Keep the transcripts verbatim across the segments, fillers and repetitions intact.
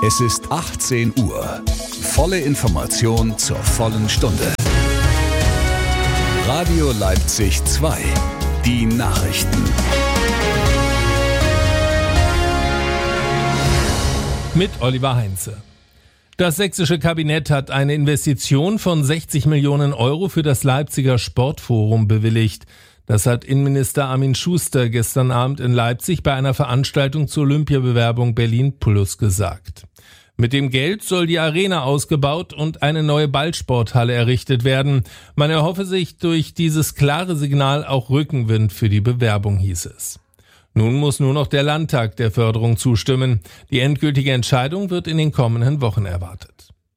Es ist achtzehn Uhr. Volle Information zur vollen Stunde. Radio Leipzig zwei. Die Nachrichten. Mit Oliver Heinze. Das sächsische Kabinett hat eine Investition von sechzig Millionen Euro für das Leipziger Sportforum bewilligt. Das hat Innenminister Armin Schuster gestern Abend in Leipzig bei einer Veranstaltung zur Olympiabewerbung Berlin Plus gesagt. Mit dem Geld soll die Arena ausgebaut und eine neue Ballsporthalle errichtet werden. Man erhoffe sich durch dieses klare Signal auch Rückenwind für die Bewerbung, hieß es. Nun muss nur noch der Landtag der Förderung zustimmen. Die endgültige Entscheidung wird in den kommenden Wochen erwartet.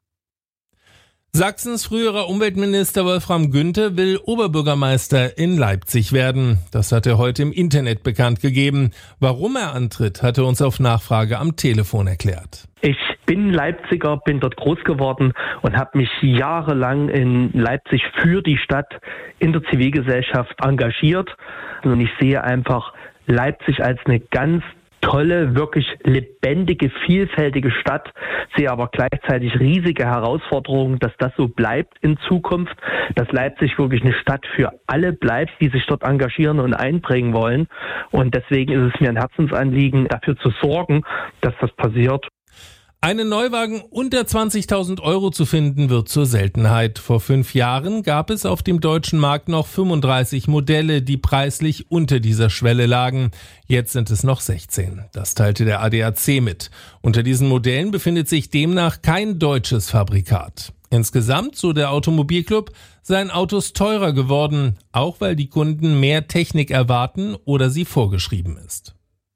Sachsens früherer Umweltminister Wolfram Günther will Oberbürgermeister in Leipzig werden. Das hat er heute im Internet bekannt gegeben. Warum er antritt, hat er uns auf Nachfrage am Telefon erklärt. Ich bin Leipziger, bin dort groß geworden und habe mich jahrelang in Leipzig für die Stadt in der Zivilgesellschaft engagiert. Und ich sehe einfach Leipzig als eine ganz tolle, wirklich lebendige, vielfältige Stadt, sehe aber gleichzeitig riesige Herausforderungen, dass das so bleibt in Zukunft, dass Leipzig wirklich eine Stadt für alle bleibt, die sich dort engagieren und einbringen wollen. Und deswegen ist es mir ein Herzensanliegen, dafür zu sorgen, dass das passiert. Einen Neuwagen unter zwanzigtausend Euro zu finden, wird zur Seltenheit. Vor fünf Jahren gab es auf dem deutschen Markt noch fünfunddreißig Modelle, die preislich unter dieser Schwelle lagen. Jetzt sind es noch sechzehn. Das teilte der A D A C mit. Unter diesen Modellen befindet sich demnach kein deutsches Fabrikat. Insgesamt, so der Automobilclub, seien Autos teurer geworden, auch weil die Kunden mehr Technik erwarten oder sie vorgeschrieben ist.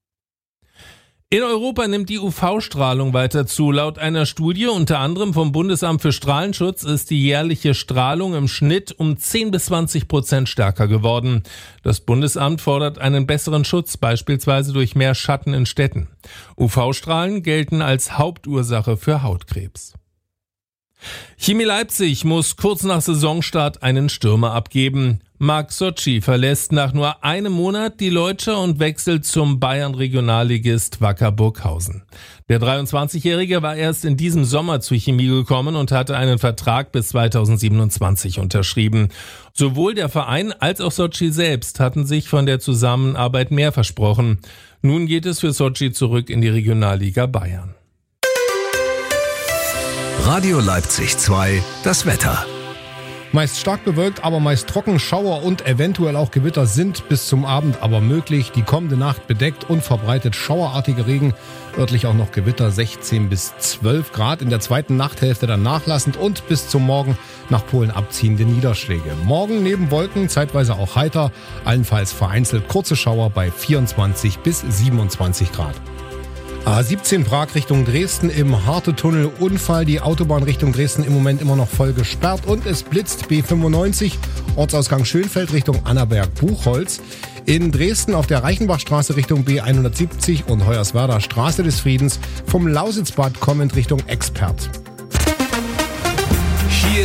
In Europa nimmt die U V-Strahlung weiter zu. Laut einer Studie, unter anderem vom Bundesamt für Strahlenschutz, ist die jährliche Strahlung im Schnitt um zehn bis zwanzig Prozent stärker geworden. Das Bundesamt fordert einen besseren Schutz, beispielsweise durch mehr Schatten in Städten. U V-Strahlen gelten als Hauptursache für Hautkrebs. Chemie Leipzig muss kurz nach Saisonstart einen Stürmer abgeben. Marc Socci verlässt nach nur einem Monat die Leutscher und wechselt zum Bayern-Regionalligist Wacker Burghausen. Der dreiundzwanzigjährige war erst in diesem Sommer zu Chemie gekommen und hatte einen Vertrag bis zweitausendsiebenundzwanzig unterschrieben. Sowohl der Verein als auch Socci selbst hatten sich von der Zusammenarbeit mehr versprochen. Nun geht es für Socci zurück in die Regionalliga Bayern. Radio Leipzig zwei, das Wetter. Meist stark bewölkt, aber meist trocken. Schauer und eventuell auch Gewitter sind bis zum Abend aber möglich. Die kommende Nacht bedeckt und verbreitet schauerartige Regen. Örtlich auch noch Gewitter, sechzehn bis zwölf Grad. In der zweiten Nachthälfte dann nachlassend und bis zum Morgen nach Polen abziehende Niederschläge. Morgen neben Wolken zeitweise auch heiter, allenfalls vereinzelt kurze Schauer bei vierundzwanzig bis siebenundzwanzig Grad. A siebzehn Prag Richtung Dresden im Harte-Tunnel Unfall. Die Autobahn Richtung Dresden im Moment immer noch voll gesperrt und es blitzt. B fünfundneunzig, Ortsausgang Schönfeld Richtung Annaberg-Buchholz. In Dresden auf der Reichenbachstraße Richtung B hundertsiebzig und Hoyerswerda Straße des Friedens vom Lausitzbad kommend Richtung Expert.